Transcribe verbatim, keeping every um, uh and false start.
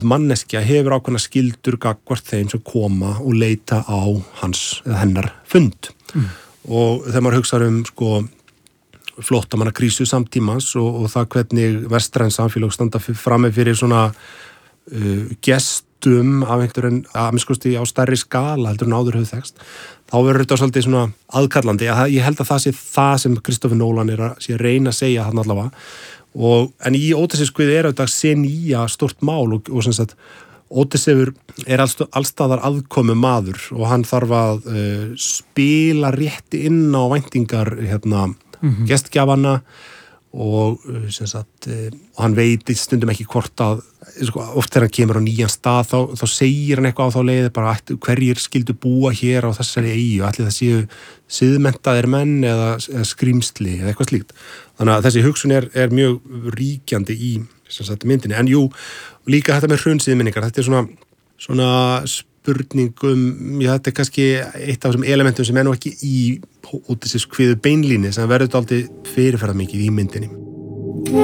manneskja hefur ákveðna skyldur gagnvart þeim sem koma og leita á hans eða hennar fund. Mm. Og þegar maður hugsaður um sko flóttamannakrísu samtímans og, og það hvernig vestræn samfélag standa frammi fyrir svona uh, gestum af einhverjum, að minnskosti á stærri skala heldur en áður höfðu þekst, þá verður þetta svolítið svona aðkallandi. Ég held að það sé það sem Christopher Nolan er að, sé að reyna að segja hann allavega. Og, en í Ódysseifskviðu er auðvitað senía stort mál og, og sem sagt Ódysseifur er allstaðar aðkomu maður og hann þarf að uh, spila rétti inn á væntingar hérna, mm-hmm. gestgjafana og uh, sem sagt uh, og hann veit stundum ekki hvort að sko, oft þegar hann kemur á nýjan stað þá, þá segir hann eitthvað á þá leið bara hverjir skildu búa hér á þessari eyju, ætli það séu siðmenntaðir menn eða, eða skrýmsli eða eitthvað slíkt. Þannig að þessi hugsun er, er mjög ríkjandi í sem sagt, myndinni. En jú, líka þetta með hrunsiðminningar, þetta er svona, svona spurningum, já þetta er kannski eitt af þessum elementum sem er nú ekki í Ódysseifskviðu beinlíni sem verður þetta aldrei fyrirferðar mikið í myndinni.